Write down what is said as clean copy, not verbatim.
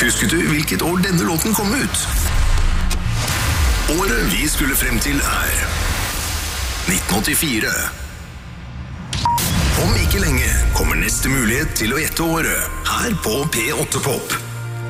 Husket du hvilket år denne låten kom ut? Året vi skulle frem til 1984. Om ikke lenge kommer neste mulighet til å gjette året, her på P8 Pop.